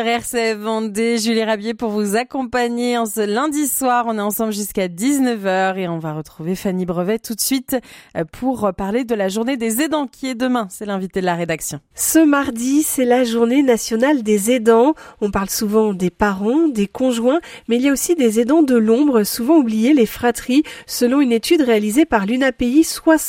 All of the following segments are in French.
RCF Vendée, Julie Rabier pour vous accompagner en ce lundi soir. On est ensemble jusqu'à 19h et on va retrouver Fanny Brevet tout de suite pour parler de la journée des aidants qui est demain. C'est l'invité de la rédaction. Ce mardi, c'est la journée nationale des aidants. On parle souvent des parents, des conjoints, mais il y a aussi des aidants de l'ombre, souvent oubliés, les fratries. Selon une étude réalisée par l'UNAPI,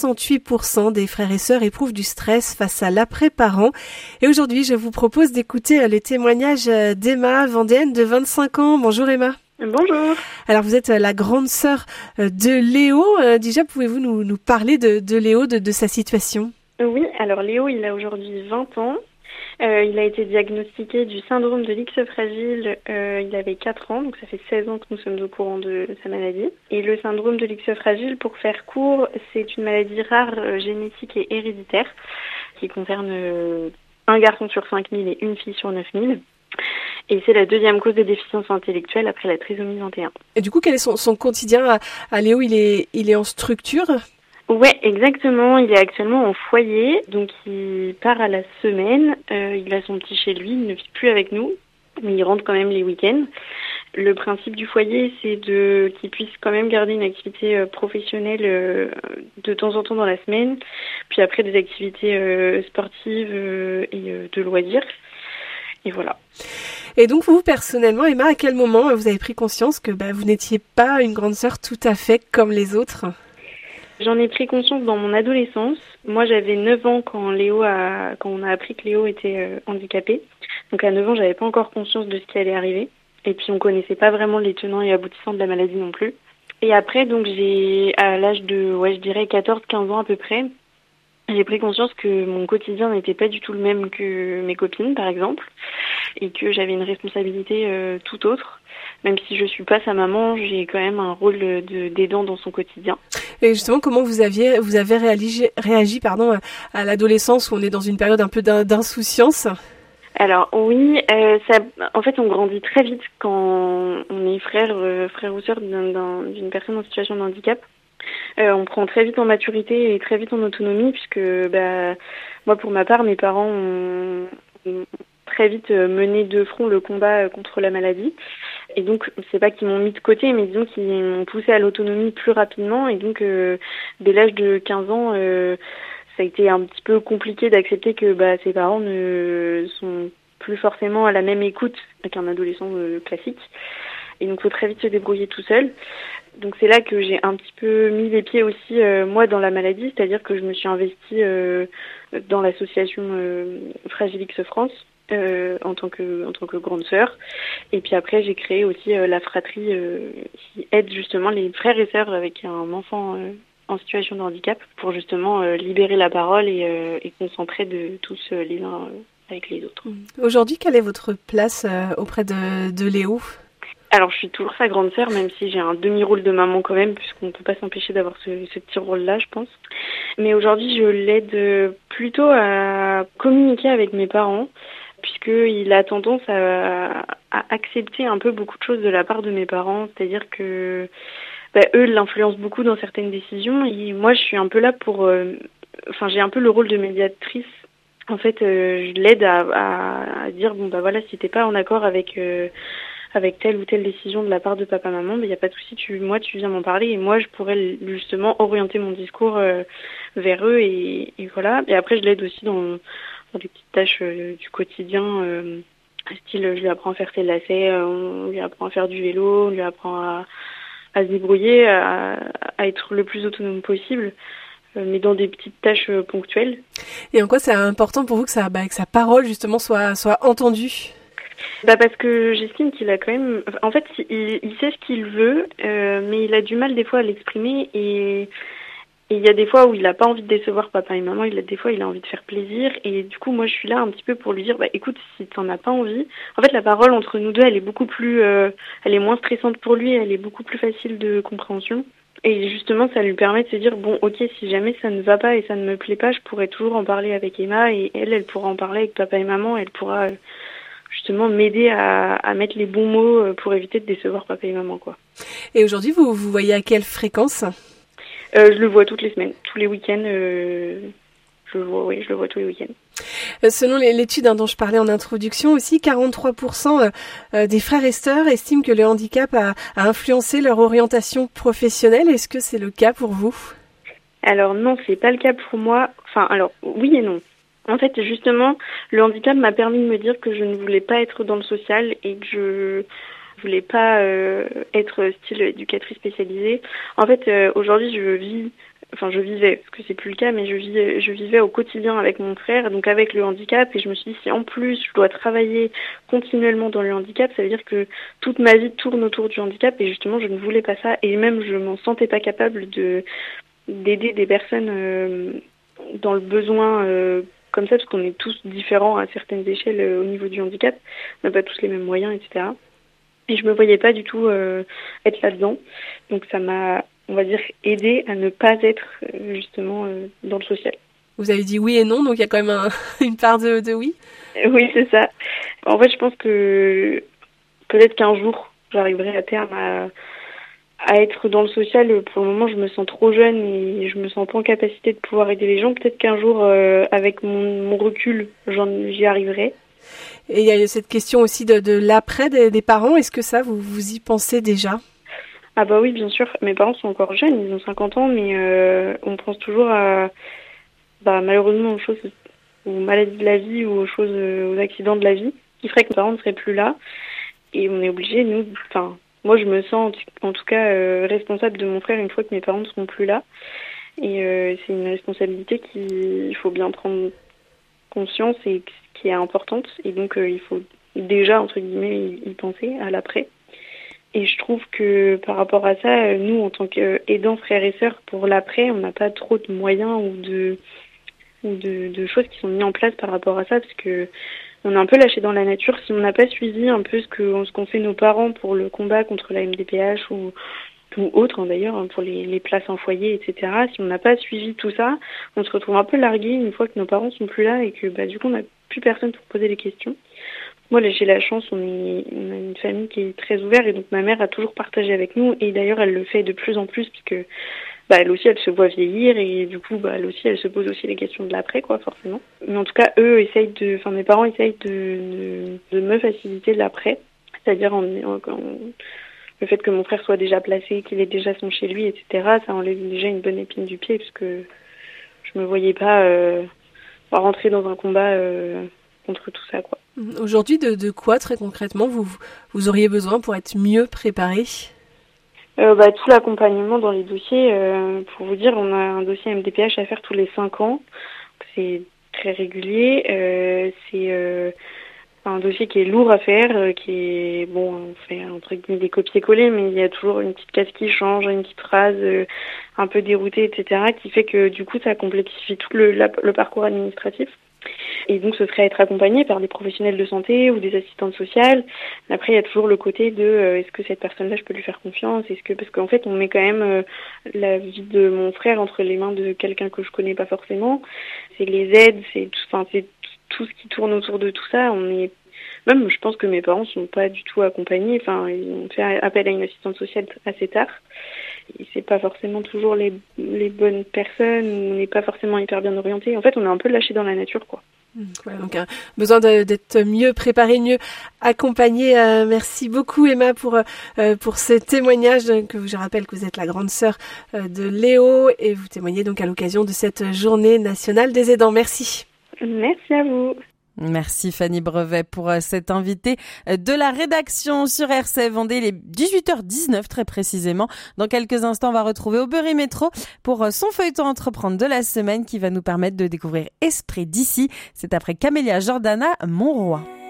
68% des frères et sœurs éprouvent du stress face à l'après-parent. Et aujourd'hui, je vous propose d'écouter le témoignage d'Emma, vendéenne de 25 ans. Bonjour Emma. Bonjour. Alors vous êtes la grande sœur de Léo. Déjà, pouvez-vous nous parler de Léo, de sa situation ? Oui, alors Léo, il a aujourd'hui 20 ans. Il a été diagnostiqué du syndrome de l'X fragile, il avait 4 ans, donc ça fait 16 ans que nous sommes au courant de sa maladie. Et le syndrome de l'X fragile, pour faire court, c'est une maladie rare, génétique et héréditaire, qui concerne un garçon sur 5000 et une fille sur 9000. Et c'est la deuxième cause de déficience intellectuelle après la trisomie 21. Et du coup, quel est son quotidien à Léo ? Il est en structure ? Ouais, exactement. Il est actuellement en foyer, donc il part à la semaine. Il a son petit chez lui, il ne vit plus avec nous, mais il rentre quand même les week-ends. Le principe du foyer, c'est qu'il puisse quand même garder une activité professionnelle de temps en temps dans la semaine, puis après des activités sportives et de loisirs. Et voilà. Et donc vous, personnellement, Emma, à quel moment vous avez pris conscience que vous n'étiez pas une grande sœur tout à fait comme les autres ? J'en ai pris conscience dans mon adolescence. Moi, j'avais 9 ans quand on a appris que Léo était handicapé. Donc à 9 ans, j'avais pas encore conscience de ce qui allait arriver. Et puis on connaissait pas vraiment les tenants et aboutissants de la maladie non plus. Et après, donc à l'âge de, je dirais 14-15 ans à peu près, j'ai pris conscience que mon quotidien n'était pas du tout le même que mes copines, par exemple, et que j'avais une responsabilité tout autre. Même si je suis pas sa maman, j'ai quand même un rôle d'aidant dans son quotidien. Et justement, comment vous avez réagi à l'adolescence où on est dans une période un peu d'insouciance ? Alors oui, en fait, on grandit très vite quand on est frère ou sœur d'une personne en situation de handicap. On prend très vite en maturité et très vite en autonomie puisque moi, pour ma part, mes parents ont très vite mené de front le combat contre la maladie. Et donc, c'est pas qu'ils m'ont mis de côté, mais disons qu'ils m'ont poussé à l'autonomie plus rapidement. Et donc, dès l'âge de 15 ans, ça a été un petit peu compliqué d'accepter que ses parents ne sont plus forcément à la même écoute qu'un adolescent classique. Et donc, il faut très vite se débrouiller tout seul. Donc, c'est là que j'ai un petit peu mis les pieds aussi, moi, dans la maladie. C'est-à-dire que je me suis investie dans l'association Fragile X France. En tant que grande sœur. Et puis après, j'ai créé aussi la fratrie qui aide justement les frères et sœurs avec un enfant en situation de handicap pour justement libérer la parole et qu'on s'entraide tous les uns avec les autres. Aujourd'hui, quelle est votre place auprès de Léo ? Alors, je suis toujours sa grande sœur, même si j'ai un demi-rôle de maman quand même, puisqu'on ne peut pas s'empêcher d'avoir ce petit rôle-là, je pense. Mais aujourd'hui, je l'aide plutôt à communiquer avec mes parents, puisqu'il a tendance à accepter un peu beaucoup de choses de la part de mes parents, c'est-à-dire que eux l'influencent beaucoup dans certaines décisions, et moi je suis un peu là j'ai un peu le rôle de médiatrice. En fait, je l'aide à dire, si t'es pas en accord avec telle ou telle décision de la part de papa-maman, il n'y a pas de souci, tu viens m'en parler, et moi je pourrais justement orienter mon discours vers eux, et voilà. Et après, je l'aide aussi dans des petites tâches du quotidien, style je lui apprends à faire ses lacets, on lui apprend à faire du vélo, on lui apprend à se débrouiller, à être le plus autonome possible, mais dans des petites tâches ponctuelles. Et en quoi c'est important pour vous que sa parole justement soit entendue ? Parce que j'estime qu'il a quand même... En fait, il sait ce qu'il veut, mais il a du mal des fois à l'exprimer, et il y a des fois où il n'a pas envie de décevoir papa et maman, des fois il a envie de faire plaisir, et du coup moi je suis là un petit peu pour lui dire écoute, si t'en as pas envie, en fait la parole entre nous deux elle est beaucoup plus elle est moins stressante pour lui, elle est beaucoup plus facile de compréhension, et justement ça lui permet de se dire ok, si jamais ça ne va pas et ça ne me plaît pas, je pourrais toujours en parler avec Emma, et elle pourra en parler avec papa et maman, elle pourra justement m'aider à mettre les bons mots pour éviter de décevoir papa et maman, quoi. Et aujourd'hui vous voyez à quelle fréquence ? Je le vois toutes les semaines, tous les week-ends. Je le vois tous les week-ends. Selon l'étude dont je parlais en introduction aussi, 43% des frères et sœurs estiment que le handicap a influencé leur orientation professionnelle. Est-ce que c'est le cas pour vous ? Alors non, c'est pas le cas pour moi. Enfin, alors oui et non. En fait, justement, le handicap m'a permis de me dire que je ne voulais pas être dans le social et que je voulais pas être style éducatrice spécialisée. En fait, aujourd'hui, je vivais, parce que c'est plus le cas, mais je vivais au quotidien avec mon frère, donc avec le handicap, et je me suis dit, si en plus je dois travailler continuellement dans le handicap, ça veut dire que toute ma vie tourne autour du handicap, et justement, je ne voulais pas ça, et même je m'en sentais pas capable d'aider des personnes dans le besoin comme ça, parce qu'on est tous différents à certaines échelles au niveau du handicap, on n'a pas tous les mêmes moyens, etc. Et je me voyais pas du tout être là-dedans, donc ça m'a, on va dire, aidé à ne pas être justement dans le social. Vous avez dit oui et non, donc il y a quand même une part de oui. Oui, c'est ça. En fait, je pense que peut-être qu'un jour, j'arriverai à terme à être dans le social. Pour le moment, je me sens trop jeune et je me sens pas en capacité de pouvoir aider les gens. Peut-être qu'un jour, avec mon recul, j'y arriverai. Et il y a cette question aussi de l'après des parents. Est-ce que ça, vous y pensez déjà ? Ah bah oui, bien sûr. Mes parents sont encore jeunes, ils ont 50 ans, mais on pense toujours malheureusement aux choses, aux maladies de la vie ou aux accidents de la vie, qui ferait que mes parents ne seraient plus là. Et on est obligé, moi je me sens en tout cas responsable de mon frère une fois que mes parents ne seront plus là. Et c'est une responsabilité qu'il faut bien prendre conscience et qui est importante. Et donc il faut déjà, entre guillemets, y penser à l'après. Et je trouve que par rapport à ça, nous, en tant qu'aidants frères et sœurs, pour l'après, on n'a pas trop de moyens ou de choses qui sont mises en place par rapport à ça, parce que on est un peu lâché dans la nature. Si on n'a pas suivi un peu ce qu'ont fait nos parents pour le combat contre la MDPH ou autre d'ailleurs, pour les places en foyer, etc. Si on n'a pas suivi tout ça, on se retrouve un peu largué une fois que nos parents sont plus là et que du coup on n'a plus personne pour poser les questions. Moi, là, j'ai la chance, on a une famille qui est très ouverte et donc ma mère a toujours partagé avec nous et d'ailleurs elle le fait de plus en plus puisque elle aussi elle se voit vieillir et du coup elle aussi elle se pose aussi les questions de l'après forcément. Mais en tout cas mes parents essayent de me faciliter l'après, c'est-à-dire le fait que mon frère soit déjà placé, qu'il ait déjà son chez lui, etc. Ça enlève déjà une bonne épine du pied puisque je me voyais pas rentrer dans un combat contre tout ça Aujourd'hui, de quoi très concrètement vous auriez besoin pour être mieux préparé ? Tout l'accompagnement dans les dossiers. Pour vous dire, on a un dossier MDPH à faire tous les 5 ans. C'est très régulier. C'est un dossier qui est lourd à faire, qui est on fait entre guillemets des copier-coller, mais il y a toujours une petite case qui change, une petite phrase un peu déroutée, etc., qui fait que du coup ça complexifie tout le parcours administratif. Et donc ce serait être accompagné par des professionnels de santé ou des assistantes sociales. Après il y a toujours le côté de est-ce que cette personne-là je peux lui faire confiance, parce qu'en fait on met quand même la vie de mon frère entre les mains de quelqu'un que je connais pas forcément. C'est les aides, c'est tout ce qui tourne autour de tout ça. Même je pense que mes parents sont pas du tout accompagnés. Ils ont fait appel à une assistante sociale assez tard. Et c'est pas forcément toujours les bonnes personnes, on n'est pas forcément hyper bien orientés. En fait, on est un peu lâché dans la nature, Ouais, donc besoin d'être mieux préparé, mieux accompagné. Merci beaucoup Emma pour ce témoignage. Je rappelle que vous êtes la grande sœur de Léo et vous témoignez donc à l'occasion de cette journée nationale des aidants. Merci. Merci à vous. Merci Fanny Brevet pour cet invité de la rédaction sur RCF Vendée. Il est 18h19 très précisément. Dans quelques instants, on va retrouver Aubry Métro pour son feuilleton entreprendre de la semaine qui va nous permettre de découvrir Esprit d'ici. C'est après Camélia Jordana Monroy.